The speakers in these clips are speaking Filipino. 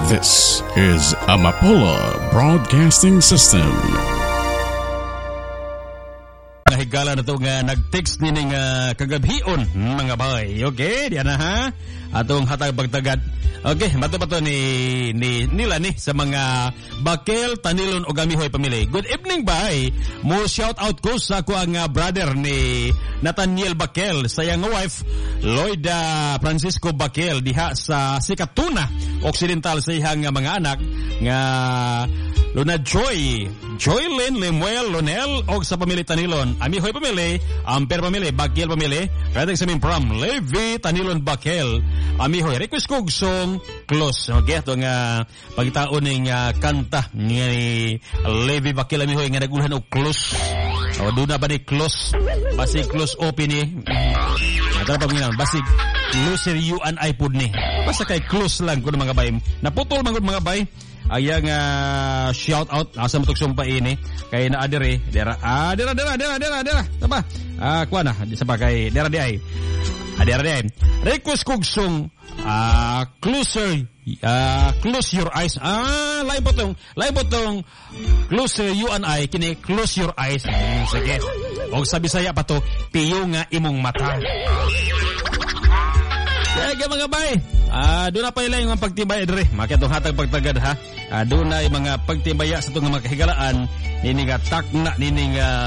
This is Amapola Broadcasting System. Higala na ito nga nag-text ni nga kagabhion mga bay. Okay, diyan na ha. Atong hatag pagtagad. Okay, mato nila ni sa mga Bakel, Tanilon o Gamihoy pamilya. Good evening bay. Mo shout out ko sa ko ang brother ni Nathaniel Bakel sa iyang wife Lloyda Francisco Bakel diha sa Sikatuna Occidental sa iyang mga anak nga Luna Joylyn, Lemuel, Lonel og sa pamilya Tanilon. Amihoy pamilya, Amper pamilya, Bakel pamilya. Right sa amin from Levi Tanilon Bakel. Amihoy request kog song Close. Okay, ito nga pagtaon ng kanta ni Levi Bakel amihoy nga naguluhan og Close. O doon na ba ni Close? Basig Close open ni. Ito na pag-minaw, basig Closer you and I pud ni. Basta kay Close lang ko mga bay. Naputol mga bay. Ayang shout out asa matuk sumpa ini kay na adere dera tapa kuha na sa bagay dera di ay request kog song closer close your eyes lain potong closer you and I kini close your eyes sige og sa Bisaya pa to piyo nga imong mata. Kaya mga bay, doon na pa ilang yung pagtibay dre. Makitong hatag pagtagad ha. Doon na yung mga pagtibaya sa itong mga kahigalaan. Nini nga takna, nini nga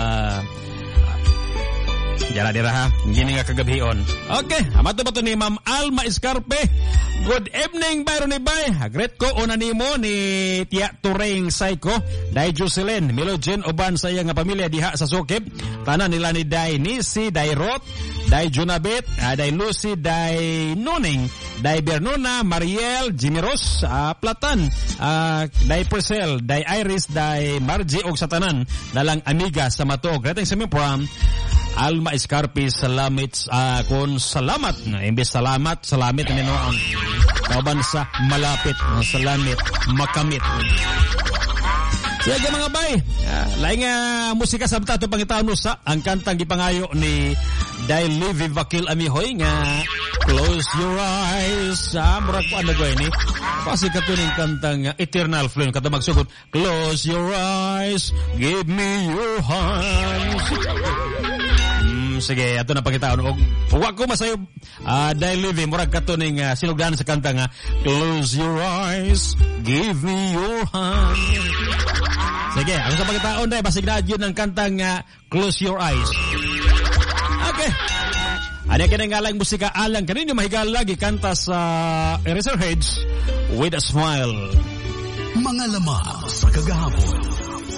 dira ha. Nini nga kagabhion. Okay, amato ba ito ni Ma'am Alma Escarpe. Good evening, Byron ni Bay. Great ko una nimo ni Tia Turing Psycho, Dai Jocelyn, Melogen Oban sa iyang pamilya diha sa Sukib. Tanan nila ni Dai Nisi, Dai Roth, Dai Junabet, Dai Lucy, Dai Nuning, Dai Bernona, Mariel, Jimmy Ross, Platan, Dai Purcell, Dai Iris, Dai Margie og sa tanan dalang amiga sa Matog. Greetings sa mi from Alma Escarpe. Salamat kun salamat na imbes salamat ni noon. Kauban sa malapit, salamat makamit. Sige mga bay, laing musika sa bata ito pangitaon sa ang kantang gipangayo ni Dai Levi Bakel amihoy nga Close Your Eyes. Murag ko ano ni kasi katuning kantang Eternal Flame kato magsugot Close Your Eyes, Give Me Your Hands. Sige, ato na pangitaon og huwag ko masayo Dai Levi murag katuning sinugdan sa kantang Close Your Eyes, Give Me Your Hands. Sige, ako sa pagkataon dahil basig na yun ng kantang Close Your Eyes. Okay. Ano ka nga lang musika alang kanino mahigal lagi kanta sa Eraserheads With a Smile. Mga lamang sa kagahapon.